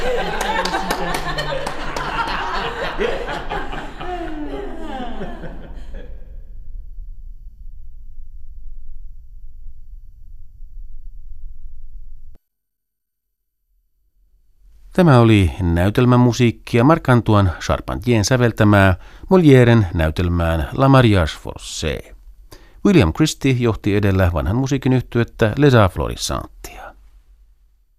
Tämä oli näytelmämusiikkia Marc-Antoine Charpentien säveltämää Molièren näytelmään La Mariage Forcé. William Christie johti edellä vanhan musiikin yhtyettä Les Florisantia.